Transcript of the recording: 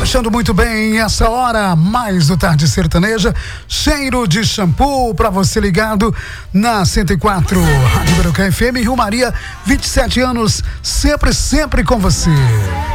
Achando muito bem essa hora, mais do Tarde Sertaneja, cheiro de shampoo pra você ligado na 104, Rádio Barucã FM, Rio Maria, 27 anos, sempre com você.